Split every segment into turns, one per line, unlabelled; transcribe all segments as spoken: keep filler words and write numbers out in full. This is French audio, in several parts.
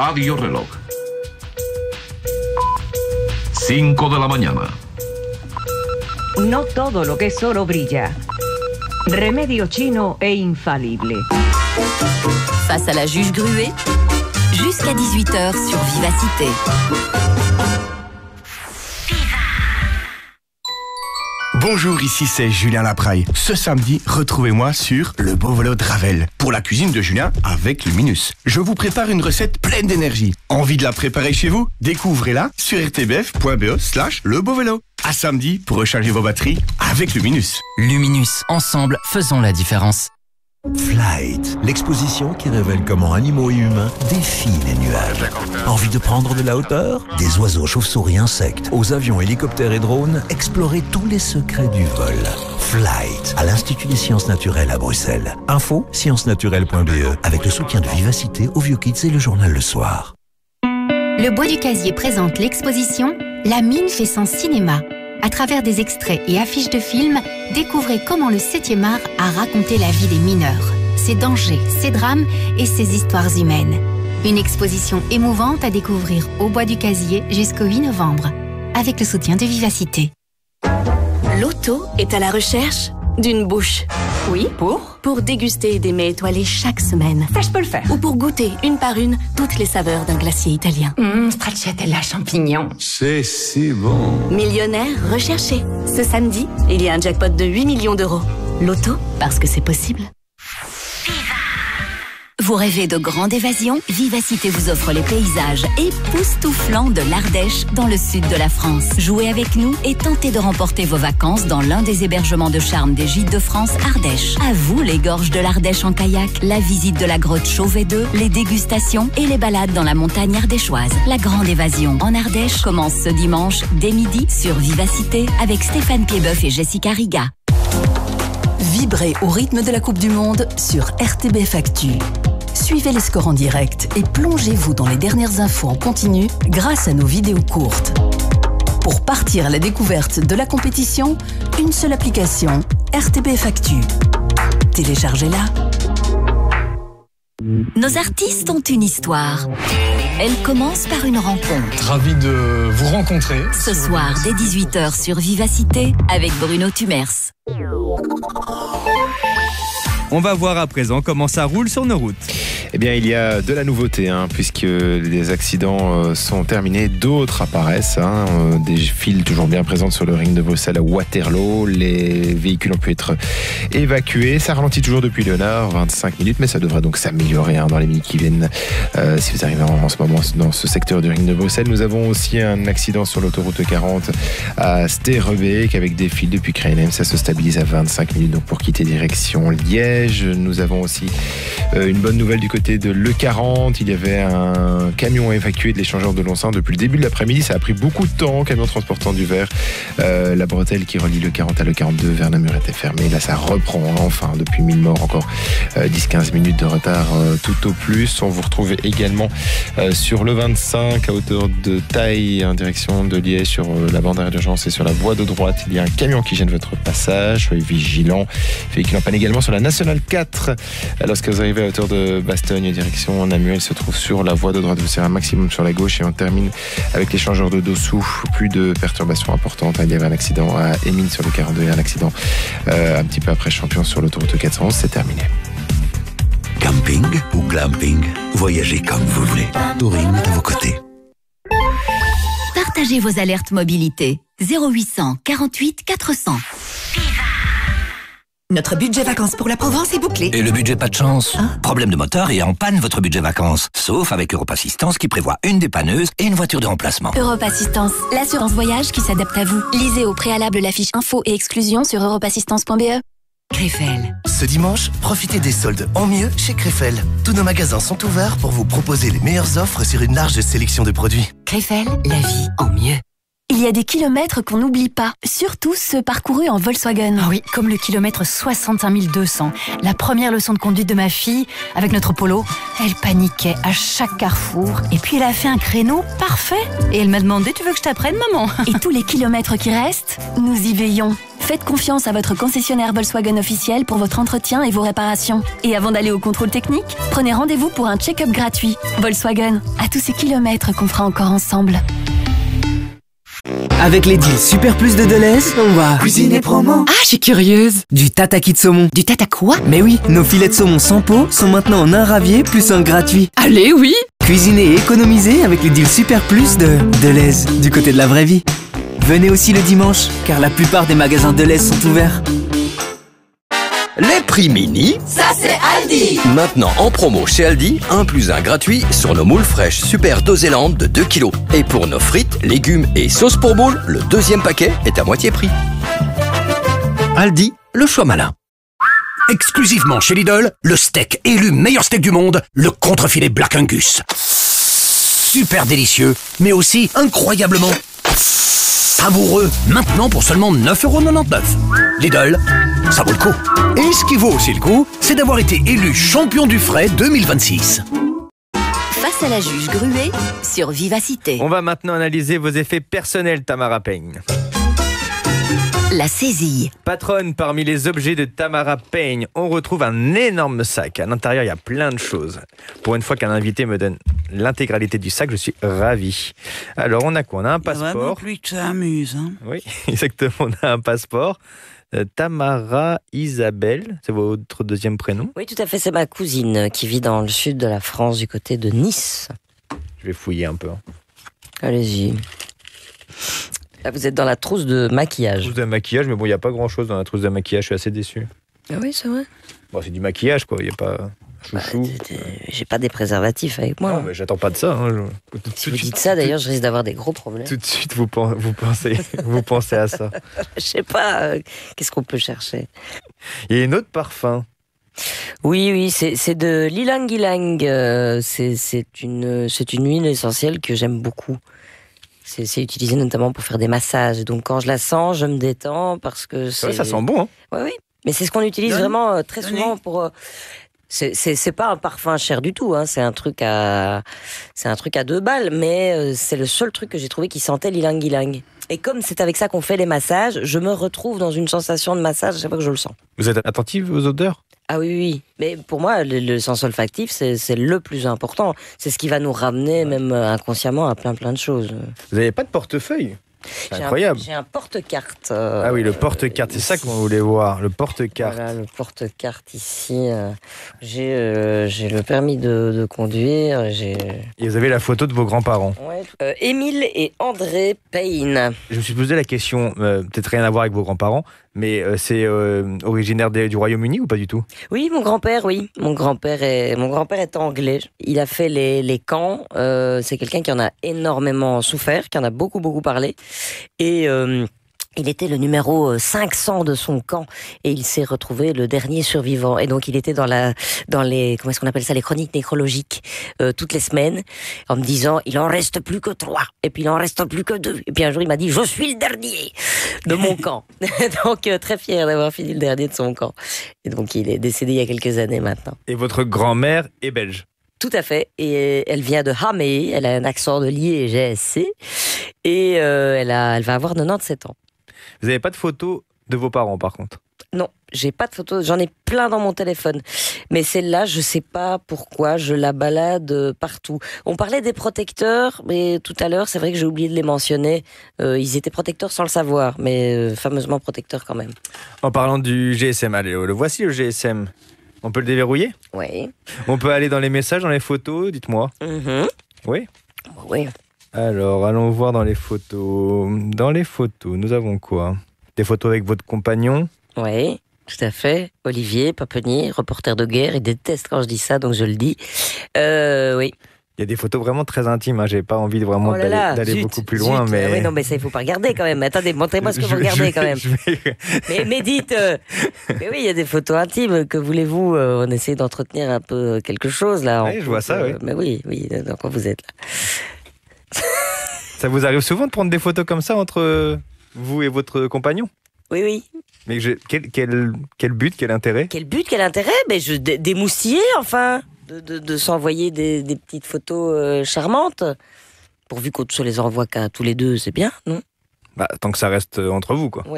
Radio Reloj. cinco de la mañana.
No todo lo que es oro brilla. Remedio chino e infalible.
Face à la juge gruée, jusqu'à dix-huit heures sur Vivacité.
Bonjour, ici c'est Julien Lapraille. Ce samedi, retrouvez-moi sur Le Beau Vélo de Ravel pour la cuisine de Julien avec Luminus. Je vous prépare une recette pleine d'énergie. Envie de la préparer chez vous? Découvrez-la sur r t b f point b e slash le beau vélo. À samedi pour recharger vos batteries avec Luminus.
Luminus, ensemble, faisons la différence.
Flight, l'exposition qui révèle comment animaux et humains défient les nuages. Envie de prendre de la hauteur? Des oiseaux, chauves-souris, insectes, aux avions, hélicoptères et drones, explorez tous les secrets du vol. Flight, à l'Institut des sciences naturelles à Bruxelles. Info, sciences naturelles point b e, avec le soutien de Vivacité, Au Vieux Kids et le journal Le Soir.
Le Bois du Casier présente l'exposition La mine fait son cinéma. À travers des extraits et affiches de films, découvrez comment le septième art a raconté la vie des mineurs, ses dangers, ses drames et ses histoires humaines. Une exposition émouvante à découvrir au Bois du Casier jusqu'au huit novembre, avec le soutien de Vivacité.
L'auto est à la recherche d'une bouche.
Oui, pour
Pour déguster des mets étoilés chaque semaine.
Ça, je peux le faire.
Ou pour goûter une par une toutes les saveurs d'un glacier italien.
Hum, stracciatella champignon.
C'est si bon.
Millionnaire recherché. Ce samedi, il y a un jackpot de huit millions d'euros. L'auto, parce que c'est possible.
Vous rêvez de grande évasion? Vivacité vous offre les paysages époustouflants de l'Ardèche dans le sud de la France. Jouez avec nous et tentez de remporter vos vacances dans l'un des hébergements de charme des Gîtes de France Ardèche. À vous les gorges de l'Ardèche en kayak, la visite de la grotte Chauvet deux, les dégustations et les balades dans la montagne ardéchoise. La grande évasion en Ardèche commence ce dimanche dès midi sur Vivacité avec Stéphane Piedboeuf et Jessica Riga.
Vibrez au rythme de la Coupe du Monde sur R T B F Actu. Suivez les scores en direct et plongez-vous dans les dernières infos en continu grâce à nos vidéos courtes. Pour partir à la découverte de la compétition, une seule application, R T B F Actu. Téléchargez-la.
Nos artistes ont une histoire. Elle commence par une rencontre.
Ravi de vous rencontrer.
Ce soir, dès dix-huit heures sur Vivacité, avec Bruno Tumers.
On va voir à présent comment ça roule sur nos routes.
Eh bien, il y a de la nouveauté, hein, puisque les accidents euh, sont terminés, d'autres apparaissent. Hein, euh, des files toujours bien présentes sur le ring de Bruxelles à Waterloo. Les véhicules ont pu être évacués. Ça ralentit toujours depuis le nord, vingt-cinq minutes, mais ça devrait donc s'améliorer hein, dans les minutes qui viennent. Euh, si vous arrivez en, en ce moment dans ce secteur du ring de Bruxelles, nous avons aussi un accident sur l'autoroute quarante à Sterrebeek avec des files depuis Krainem. Ça se stabilise à vingt-cinq minutes donc pour quitter direction Liège. Nous avons aussi euh, une bonne nouvelle du côté de l'E quarante, il y avait un camion évacué de l'échangeur de Lonsin depuis le début de l'après-midi. Ça a pris beaucoup de temps, camion transportant du verre. Euh, la bretelle qui relie l'E quarante à l'E quarante-deux vers Namur était fermée. Là, ça reprend enfin depuis mille morts, encore euh, dix à quinze minutes de retard euh, tout au plus. On vous retrouve également euh, sur le vingt-cinq à hauteur de Taille en direction de Liège sur euh, la bande d'arrêt d'urgence et sur la voie de droite. Il y a un camion qui gêne votre passage. Soyez vigilants. Véhicule en panne également sur la Nationale quatre. Lorsque vous arrivez à hauteur de Bastogne, direction Namur, il se trouve sur la voie de droite. Vous serrez un maximum sur la gauche et on termine avec l'échangeur de Dossou. Plus de perturbations importantes. Il y avait un accident à Émine sur le quarante-deux et un accident euh, un petit peu après Champion sur l'autoroute quatre cent onze. C'est terminé.
Camping ou glamping, voyagez comme vous voulez. Touring est à vos côtés.
Partagez vos alertes mobilité. zéro huit cent quarante-huit quatre cents.
Notre budget vacances pour la Provence est bouclé.
Et le budget pas de chance
hein?
Problème de moteur et en panne votre budget vacances. Sauf avec Europe Assistance qui prévoit une dépanneuse et une voiture de remplacement.
Europe Assistance, l'assurance voyage qui s'adapte à vous. Lisez au préalable la fiche info et exclusion sur europe assistance point b e.
Krefel. Ce dimanche, profitez des soldes en mieux chez Krefel. Tous nos magasins sont ouverts pour vous proposer les meilleures offres sur une large sélection de produits.
Krefel, la vie en mieux.
Il y a des kilomètres qu'on n'oublie pas, surtout ceux parcourus en Volkswagen.
Ah oui, comme le kilomètre soixante-cinq mille deux cents. La première leçon de conduite de ma fille, avec notre Polo, elle paniquait à chaque carrefour. Et puis elle a fait un créneau parfait. Et elle m'a demandé, tu veux que je t'apprenne, maman?
Et tous les kilomètres qui restent, nous y veillons. Faites confiance à votre concessionnaire Volkswagen officiel pour votre entretien et vos réparations. Et avant d'aller au contrôle technique, prenez rendez-vous pour un check-up gratuit. Volkswagen, à tous ces kilomètres qu'on fera encore ensemble.
Avec les deals Super Plus de Deleuze, on va cuisiner promo. Ah, je suis curieuse. Du tataki de saumon. Du tata quoi? Mais oui, nos filets de saumon sans peau sont maintenant en un ravier plus un gratuit. Allez, oui. Cuisiner et économiser avec les deals Super Plus de Deleuze, du côté de la vraie vie. Venez aussi le dimanche, car la plupart des magasins Deleuze sont ouverts.
Les prix mini,
ça c'est Aldi.
Maintenant en promo chez Aldi, un plus un gratuit sur nos moules fraîches Super Doséland de deux kilos. Et pour nos frites, légumes et sauces pour moules, le deuxième paquet est à moitié prix. Aldi, le choix malin.
Exclusivement chez Lidl, le steak élu meilleur steak du monde, le contrefilet Black Angus. Super délicieux, mais aussi incroyablement savoureux. Maintenant pour seulement neuf euros quatre-vingt-dix-neuf. Lidl, ça vaut le coup. Et ce qui vaut aussi le coup, c'est d'avoir été élu champion du frais deux mille vingt-six.
Face à la juge Gruet sur Vivacité.
On va maintenant analyser vos effets personnels, Tamara Payne.
La saisie.
Patronne, parmi les objets de Tamara Payne, on retrouve un énorme sac. À l'intérieur, il y a plein de choses. Pour une fois qu'un invité me donne l'intégralité du sac, je suis ravi. Alors, on a quoi? On a un passeport.
Vraiment plus que ça amuse, hein.
Oui, exactement. On a un passeport. Euh, Tamara Isabelle, c'est votre deuxième prénom?
Oui, tout à fait. C'est ma cousine qui vit dans le sud de la France, du côté de Nice.
Je vais fouiller un peu.
Allez-y. Là, vous êtes dans la trousse de maquillage.
Trousse de maquillage, mais bon, il n'y a pas grand-chose dans la trousse de maquillage. Je suis assez déçu.
Ah oui, c'est vrai.
Bon, c'est du maquillage, quoi. Il n'y a pas chouchou.
Bah, j'ai pas des préservatifs avec moi.
Non, mais j'attends pas de ça. Hein. Je...
Tout, si vous dites ça, d'ailleurs, je risque d'avoir des gros problèmes.
Tout de suite, vous, pen... vous, pensez... vous pensez à ça.
Je sais pas. Euh, qu'est-ce qu'on peut chercher?
Il y a une autre parfum.
Oui, oui, c'est de l'ylang ylang. Euh, c'est une, une huile essentielle que j'aime beaucoup. C'est utilisé notamment pour faire des massages. Donc quand je la sens, je me détends parce que c'est...
Ouais, ça sent bon, hein?
Oui, oui. Mais c'est ce qu'on utilise
Donne.
vraiment euh, très
Donnez.
souvent pour... Euh, c'est pas un parfum cher du tout, hein. C'est un truc à... C'est un truc à deux balles, mais euh, c'est le seul truc que j'ai trouvé qui sentait l'ylang ylang. Et comme c'est avec ça qu'on fait les massages, je me retrouve dans une sensation de massage à chaque fois que je le sens.
Vous êtes attentive aux odeurs?
Ah oui, oui, mais pour moi, le, le sens olfactif, c'est le plus important. C'est ce qui va nous ramener, même inconsciemment, à plein plein de choses.
Vous n'avez pas de portefeuille? C'est incroyable.
J'ai un, un porte-carte. Euh,
ah oui, le porte-carte, c'est ça qu'on voulait voir, le porte-carte.
Voilà, le porte-carte ici. Euh, j'ai euh, le permis de, de conduire. Et
vous avez la photo de vos grands-parents?
Ouais. Euh, Émile et André Payne.
Je me suis posé la question, euh, peut-être rien à voir avec vos grands-parents, mais euh, c'est euh, originaire des, du Royaume-Uni ou pas du tout?
Oui, mon grand-père, oui. Mon grand-père est, mon grand-père est anglais. Il a fait les, les camps. Euh, c'est quelqu'un qui en a énormément souffert, qui en a beaucoup, beaucoup parlé. Et... Euh, il était le numéro cinq cents de son camp et il s'est retrouvé le dernier survivant. Et donc il était dans la, dans les, comment est-ce qu'on appelle ça, les chroniques nécrologiques euh, toutes les semaines, en me disant il en reste plus que trois, et puis il en reste plus que deux. Et puis un jour il m'a dit je suis le dernier de mon camp. Donc euh, très fier d'avoir fini le dernier de son camp. Et donc il est décédé il y a quelques années maintenant.
Et votre grand-mère est belge?
Tout à fait, et elle vient de Hamé, elle a un accent de Liège et euh, elle, a, elle va avoir quatre-vingt-dix-sept ans.
Vous n'avez pas de photos de vos parents, par contre?
Non, j'ai pas de photos. J'en ai plein dans mon téléphone. Mais celle-là, je sais pas pourquoi, je la balade partout. On parlait des protecteurs, mais tout à l'heure, c'est vrai que j'ai oublié de les mentionner. Euh, ils étaient protecteurs sans le savoir, mais euh, fameusement protecteurs quand même.
En parlant du G S M, allez, le voici le G S M. On peut le déverrouiller?
Oui.
On peut aller dans les messages, dans les photos, dites-moi.
Mm-hmm.
Oui?
Oui.
Alors, allons voir dans les photos. Dans les photos, nous avons quoi? Des photos avec votre compagnon?
Oui, tout à fait. Olivier Papenier, reporter de guerre. Il déteste quand je dis ça, donc je le dis. Euh, oui.
Il y a des photos vraiment très intimes. Hein. J'ai pas envie de vraiment
oh
d'aller beaucoup plus loin,
zut.
mais.
Ah oui, non, mais ça, il faut pas regarder quand même. Attendez, montrez-moi ce que je, vous regardez vais, quand même. Vais... Mais, mais dites, euh... mais oui, il y a des photos intimes. Que voulez-vous? euh, On essaie d'entretenir un peu quelque chose là.
Oui, je vois ça,
euh...
oui.
Mais oui, oui. Donc vous êtes là.
Ça vous arrive souvent de prendre des photos comme ça entre vous et votre compagnon?
Oui, oui.
Mais je, quel, quel, quel but, quel intérêt?
Quel but, quel intérêt? Mais je d'émoustiller, enfin, de, de, de s'envoyer des, des petites photos euh, charmantes. Pourvu qu'on se les envoie qu'à tous les deux, c'est bien, non?
Bah, tant que ça reste entre vous, quoi.
Oui.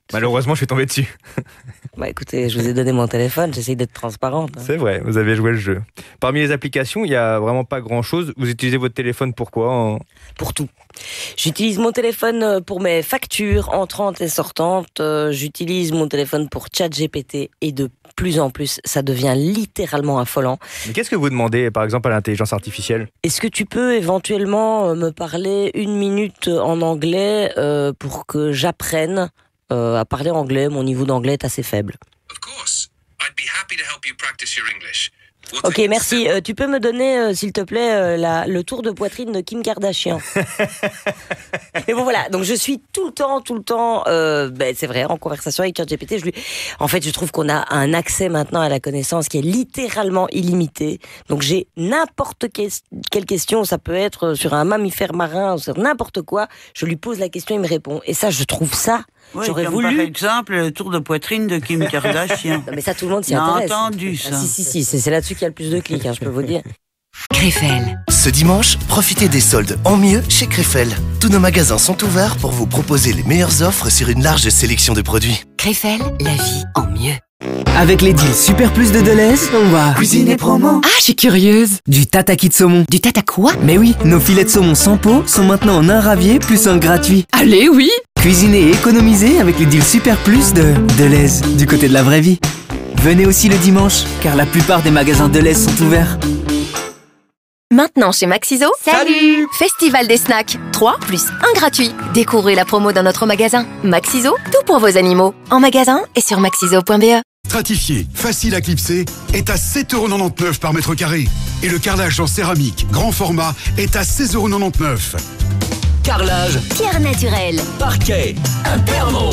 Malheureusement, je suis tombé dessus.
Bah écoutez, je vous ai donné mon téléphone, j'essaye d'être transparente. Hein.
C'est vrai, vous avez joué le jeu. Parmi les applications, il n'y a vraiment pas grand-chose. Vous utilisez votre téléphone pour quoi en...
Pour tout. J'utilise mon téléphone pour mes factures entrantes et sortantes. J'utilise mon téléphone pour ChatGPT et de plus en plus, ça devient littéralement affolant.
Mais qu'est-ce que vous demandez, par exemple, à l'intelligence artificielle ?
Est-ce que tu peux éventuellement me parler une minute en anglais euh, pour que j'apprenne euh, à parler anglais ? Mon niveau d'anglais est assez faible.
Of course. I'd be happy to help you practice your English.
Ok, merci. Euh, tu peux me donner, euh, s'il te plaît, euh, la, le tour de poitrine de Kim Kardashian. Mais bon, voilà. Donc, je suis tout le temps, tout le temps, euh, ben, c'est vrai, en conversation avec ChatGPT. Je lui... En fait, je trouve qu'on a un accès maintenant à la connaissance qui est littéralement illimité. Donc, j'ai n'importe que- quelle question. Ça peut être sur un mammifère marin, sur n'importe quoi. Je lui pose la question, il me répond. Et ça, je trouve ça.
Oui,
J'aurais
comme
voulu.
par exemple le tour de poitrine de Kim Kardashian.
Non, mais ça, tout le monde s'y
On a
intéresse.
entendu ça.
Ah, si, si, si. C'est, c'est là-dessus qu'il y a le plus de clics, hein, je peux vous dire.
Krefel.
Ce dimanche, profitez des soldes en mieux chez Krefel. Tous nos magasins sont ouverts pour vous proposer les meilleures offres sur une large sélection de produits.
Krefel, la vie en mieux.
Avec les deals Super Plus de Deleuze, on va cuisiner promo. Ah, je suis curieuse. Du tataki de saumon.
Du tata quoi?
Mais oui, nos filets de saumon sans peau sont maintenant en un ravier plus un gratuit. Allez, oui. Cuisiner et économiser avec les deals Super Plus de Deleuze, du côté de la vraie vie. Venez aussi le dimanche, car la plupart des magasins Deleuze sont ouverts.
Maintenant chez Maxiso, salut! Festival des snacks, trois plus un gratuit. Découvrez la promo dans notre magasin. Maxiso, tout pour vos animaux. En magasin et sur maxiso point b e.
Stratifié, facile à clipser, est à sept euros quatre-vingt-dix-neuf par mètre carré. Et le carrelage en céramique, grand format, est à seize euros quatre-vingt-dix-neuf.
Carrelage, pierre naturelle,
parquet, Imperno.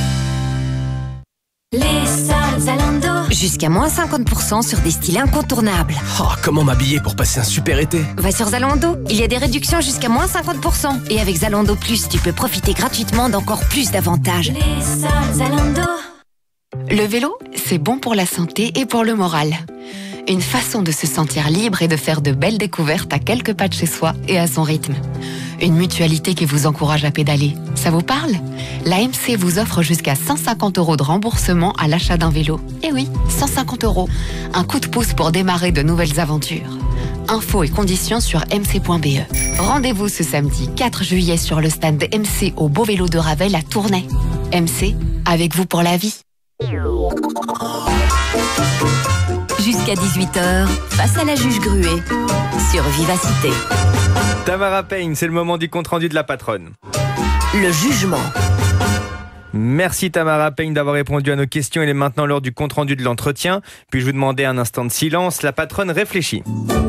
Les soldes Zalando. Jusqu'à moins cinquante pour cent sur des styles incontournables.
Oh, comment m'habiller pour passer un super été?
Va sur Zalando, il y a des réductions jusqu'à moins cinquante pour cent. Et avec Zalando Plus, tu peux profiter gratuitement d'encore plus d'avantages.
Les soldes Zalando.
Le vélo, c'est bon pour la santé et pour le moral. Une façon de se sentir libre et de faire de belles découvertes à quelques pas de chez soi et à son rythme. Une mutualité qui vous encourage à pédaler. Ça vous parle? La M C vous offre jusqu'à cent cinquante euros de remboursement à l'achat d'un vélo. Eh oui, cent cinquante euros. Un coup de pouce pour démarrer de nouvelles aventures. Infos et conditions sur m c point b e. Rendez-vous ce samedi quatre juillet sur le stand M C au Beau Vélo de Ravel à Tournai. M C, avec vous pour la vie.
Jusqu'à dix-huit heures, face à la juge Gruet, sur Vivacité.
Tamara Payne, c'est le moment du compte-rendu de la patronne.
Le jugement.
Merci Tamara Payne d'avoir répondu à nos questions. Il est maintenant l'heure du compte-rendu de l'entretien. Puis-je vous demander un instant de silence? La patronne réfléchit.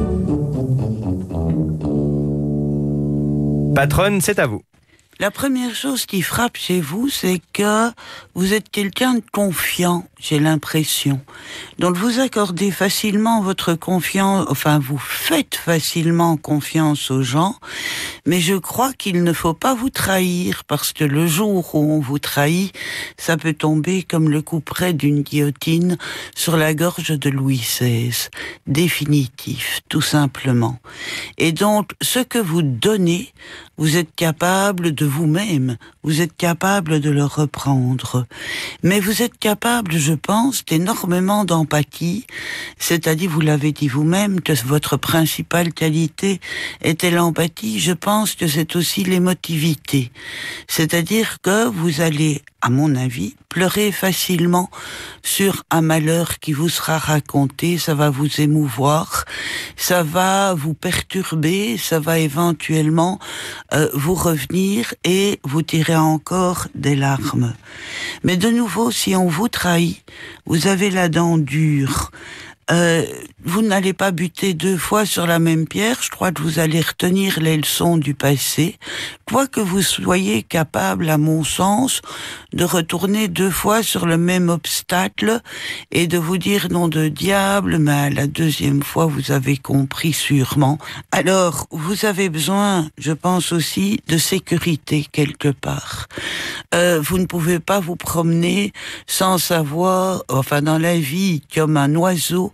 Patronne, c'est à vous.
La première chose qui frappe chez vous, c'est que vous êtes quelqu'un de confiant, j'ai l'impression. Donc vous accordez facilement votre confiance, enfin vous faites facilement confiance aux gens, mais je crois qu'il ne faut pas vous trahir, parce que le jour où on vous trahit, ça peut tomber comme le couperet d'une guillotine sur la gorge de Louis seize. Définitif, tout simplement. Et donc, ce que vous donnez, vous êtes capable de vous-même, vous êtes capable de le reprendre. Mais vous êtes capable, je pense, d'énormément d'empathie, c'est-à-dire, vous l'avez dit vous-même, que votre principale qualité était l'empathie. Je pense que c'est aussi l'émotivité. C'est-à-dire que vous allez, à mon avis, pleurer facilement sur un malheur qui vous sera raconté, ça va vous émouvoir, ça va vous perturber, ça va éventuellement euh, vous revenir et vous tirer encore des larmes. Mais de nouveau, si on vous trahit, vous avez la dent dure. Euh, vous n'allez pas buter deux fois sur la même pierre. Je crois que vous allez retenir les leçons du passé. Quoi que vous soyez capable, à mon sens, de retourner deux fois sur le même obstacle et de vous dire nom de diable, mais la deuxième fois vous avez compris sûrement. Alors, vous avez besoin, je pense aussi, de sécurité quelque part. Euh, vous ne pouvez pas vous promener sans savoir, enfin dans la vie, comme un oiseau,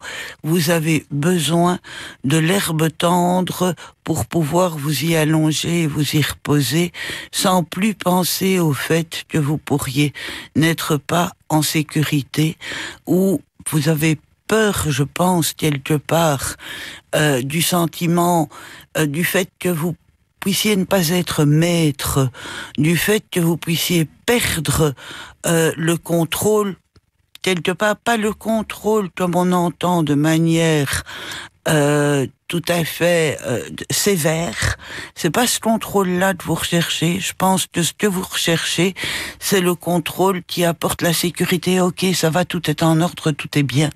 vous avez besoin de l'herbe tendre pour pouvoir vous y allonger et vous y reposer sans plus penser au fait que vous pourriez n'être pas en sécurité ou vous avez peur, je pense, quelque part, euh, du sentiment, euh, du fait que vous puissiez ne pas être maître, du fait que vous puissiez perdre euh, le contrôle, quelque part, pas le contrôle comme on entend de manière euh, tout à fait euh, sévère. C'est pas ce contrôle-là que vous recherchez. Je pense que ce que vous recherchez, c'est le contrôle qui apporte la sécurité. Ok, ça va, tout est en ordre, tout est bien.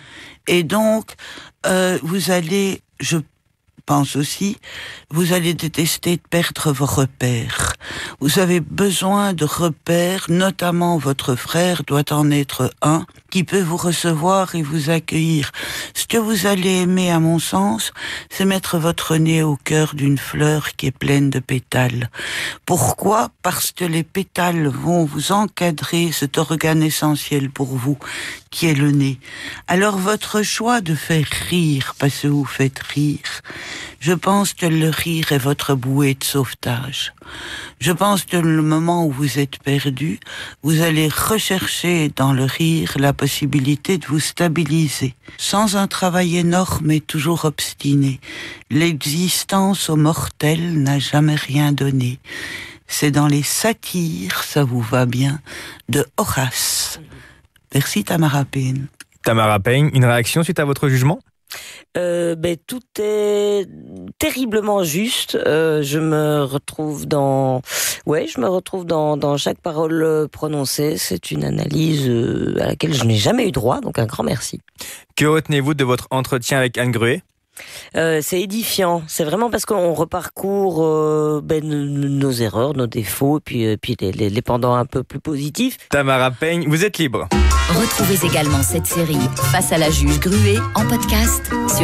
Et donc, euh, vous allez, je pense aussi, vous allez détester de perdre vos repères. Vous avez besoin de repères, notamment votre frère doit en être un, qui peut vous recevoir et vous accueillir. Ce que vous allez aimer, à mon sens, c'est mettre votre nez au cœur d'une fleur qui est pleine de pétales. Pourquoi ? Parce que les pétales vont vous encadrer cet organe essentiel pour vous, qui est le nez. Alors votre choix de faire rire, parce que vous faites rire, je pense que le rire est votre bouée de sauvetage. Je pense que le moment où vous êtes perdu, vous allez rechercher dans le rire la possibilité de vous stabiliser. Sans un travail énorme et toujours obstiné, l'existence aux mortels n'a jamais rien donné. C'est dans les satires, ça vous va bien, de Horace. Merci Tamara Payne.
Tamara Payne, une réaction suite à votre jugement ?
Euh, ben, tout est terriblement juste. Euh, je me retrouve dans, ouais, je me retrouve dans, dans chaque parole prononcée. C'est une analyse euh, à laquelle je n'ai jamais eu droit, donc un grand merci.
Que retenez-vous de votre entretien avec Anne Gruet ?
Euh, c'est édifiant. C'est vraiment parce qu'on reparcourt euh, ben, nos erreurs, nos défauts, et puis, euh, puis les, les, les pendants un peu plus positifs.
Tamara Payne, vous êtes libre.
Retrouvez également cette série Face à la juge Gruet en podcast sur